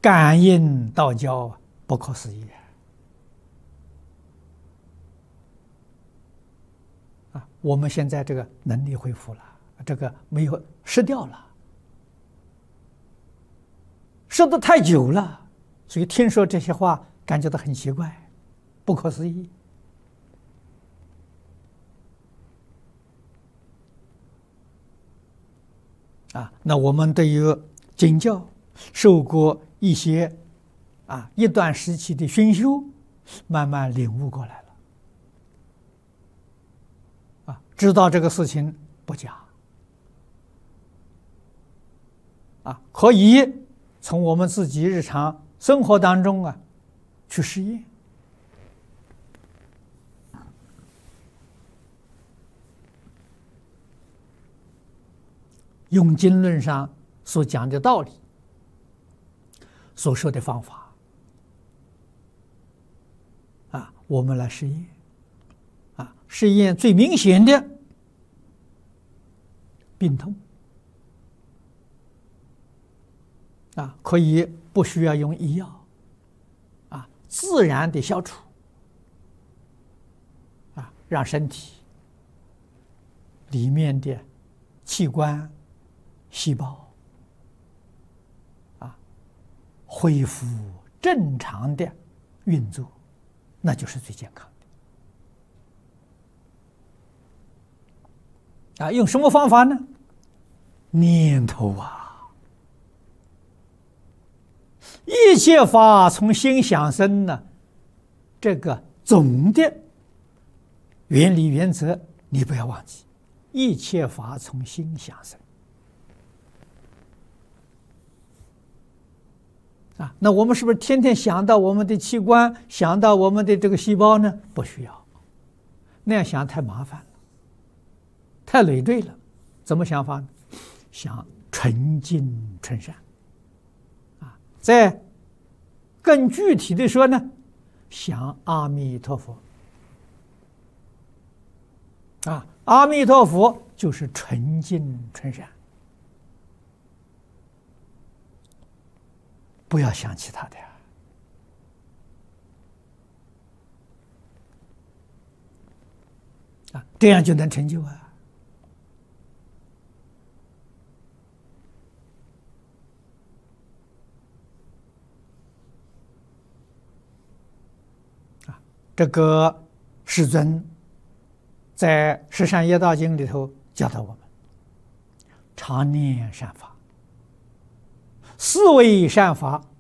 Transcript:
感应道交，不可思议啊！我们现在这个能力恢复了，这个没有失掉了，失得太久了，所以听说这些话感觉到很奇怪，不可思议啊！那我们对于经教受过一些一段时期的熏修，慢慢领悟过来了知道这个事情不假可以从我们自己日常生活当中去实验用经论上所讲的道理，所说的方法我们来实验实验最明显的病痛可以不需要用医药自然的消除让身体里面的器官细胞恢复正常的运作，那就是最健康的用什么方法呢？念头一切法从心想生呢，这个总的原理原则你不要忘记，一切法从心想生那我们是不是天天想到我们的器官，想到我们的这个细胞呢？不需要，那样想太麻烦了，太累赘了。怎么想法呢？想纯净纯善再更具体的说呢，想阿弥陀佛阿弥陀佛就是纯净纯善，不要想其他的这样就能成就这个世尊在《十善业道经》里头教导我们，常念善法，思维善法，